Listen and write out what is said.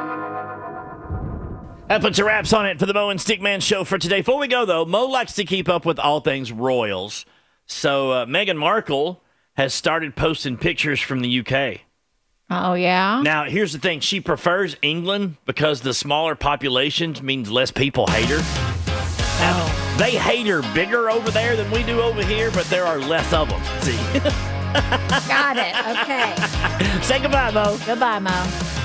That puts a wraps on it for the Mo and Stickman show for today. Before we go, though, Mo likes to keep up with all things royals. So Meghan Markle has started posting pictures from the UK. Oh, yeah? Now, here's the thing. She prefers England because the smaller population means less people hate her. Now, they hate her bigger over there than we do over here, but there are less of them. See? Got it. Okay. Say goodbye, Mo. Goodbye, Mo.